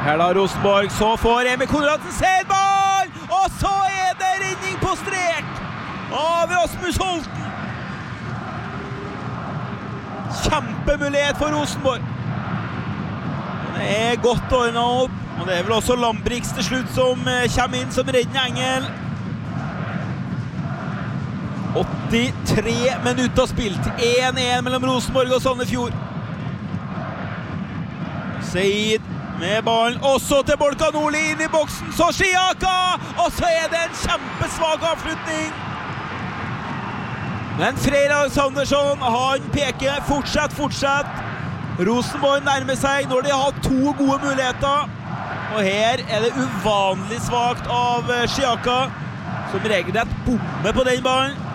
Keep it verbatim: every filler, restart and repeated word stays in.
Her da Rosenborg, så får Emil Konradsen seierball, og så er det redning på strek av Rasmus Holten. Kjempemulighet for Rosenborg. Det er godt ordnet opp, og det er vel også Lambrix til slutt som kommer inn som reddende engel. åttitre minutter spilt, en en mellom Rosenborg og Sandefjord. Seid med ballen, også til Bolka Nordli inn i boksen, så Xiaka, og så er det en kjempesvag avslutning. Men Freyr Alexandersson, han peker, fortsett, fortsett. Rosenborg nærmer seg når de har to gode muligheter, og her er det uvanlig svagt av Xiaka, som regelrett bommer på den ballen.